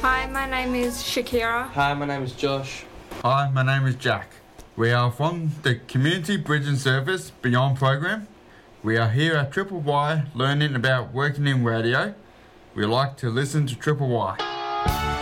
Hi, my name is Shakira. Hi, my name is Josh. Hi, my name is Jack. We are from the Community Bridge and Service Beyond program. We are here at Triple Y learning about working in radio. We like to listen to Triple Y.